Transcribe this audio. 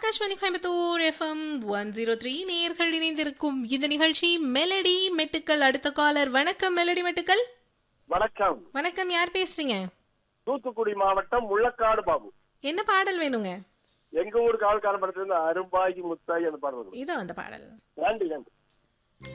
Akashvani Coimbatore FM 103 நேயர்கள் இணைந்திருக்கும் இந்த நிகழ்ச்சி மெலடி மெட்டுக்கள். அடுத்த காலர். வணக்கம் மெலடி மெட்டுக்கள். வணக்கம். வணக்கம், யார் பேசுறீங்க? தூத்துக்குடி மாவட்டம் முள்ளக்காடு பாபு. என்ன பாடல் வேணுங்க? எங்க ஊர் காவல்காரன் படத்துல இருந்து அரும்பாகி முத்தாகி அந்த பாடல். இதோ அந்த பாடல். நன்றி நன்றி.